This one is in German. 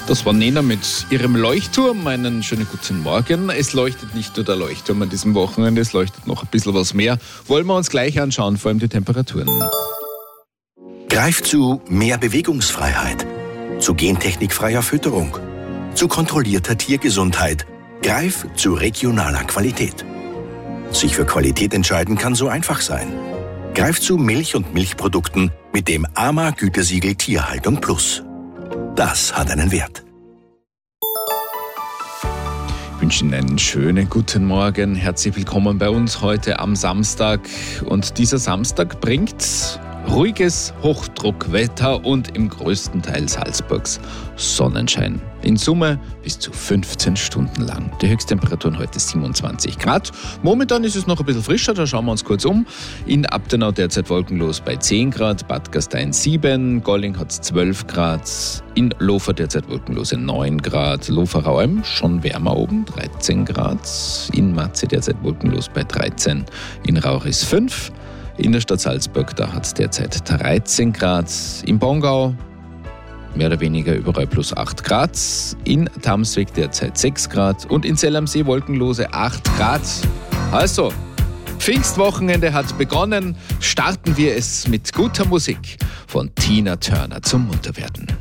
Das war Nena mit ihrem Leuchtturm. Einen schönen guten Morgen. Es leuchtet nicht nur der Leuchtturm an diesem Wochenende, es leuchtet noch ein bisschen was mehr. Wollen wir uns gleich anschauen, vor allem die Temperaturen. Greif zu mehr Bewegungsfreiheit, zu gentechnikfreier Fütterung, zu kontrollierter Tiergesundheit. Greif zu regionaler Qualität. Sich für Qualität entscheiden kann so einfach sein. Greif zu Milch und Milchprodukten mit dem AMA-Gütesiegel Tierhaltung Plus. Das hat einen Wert. Ich wünsche Ihnen einen schönen guten Morgen. Herzlich willkommen bei uns heute am Samstag. Und dieser Samstag bringt ruhiges Hochdruckwetter und im größten Teil Salzburgs Sonnenschein. In Summe bis zu 15 Stunden lang. Die Höchsttemperaturen heute 27 Grad. Momentan ist es noch ein bisschen frischer, da schauen wir uns kurz um. In Abtenau derzeit wolkenlos bei 10 Grad, Bad Gastein 7, Golling hat 12 Grad, in Lofer derzeit wolkenlose 9 Grad, Loferau-Alm schon wärmer oben, 13 Grad, in Matze derzeit wolkenlos bei 13, in Rauris 5, in der Stadt Salzburg, da hat es derzeit 13 Grad, im Bongau mehr oder weniger überall plus 8 Grad, in Tamsweg derzeit 6 Grad und in Zell am See wolkenlose 8 Grad. Also, Pfingstwochenende hat begonnen, starten wir es mit guter Musik von Tina Turner zum Munterwerden.